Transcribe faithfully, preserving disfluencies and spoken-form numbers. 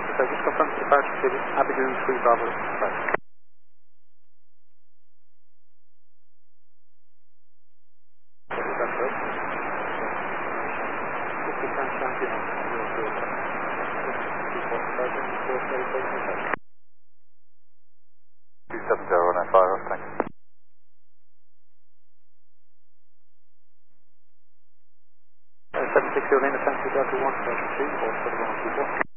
So just confirm the departure to Aberdeen three Bravo. Right. two seven zero nine five, thank you. seven six zero nine, Delta one, two four seven one two four.